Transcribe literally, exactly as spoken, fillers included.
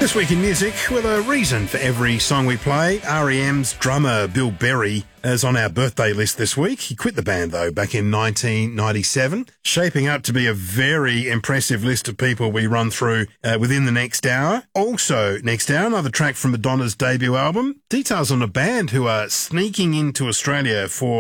This week in music, with a reason for every song we play, R E M's drummer Bill Berry is on our birthday list this week. He quit the band, though, back in nineteen ninety-seven, shaping up to be a very impressive list of people we run through uh, within the next hour. Also, next hour, another track from Madonna's debut album. Details on a band who are sneaking into Australia for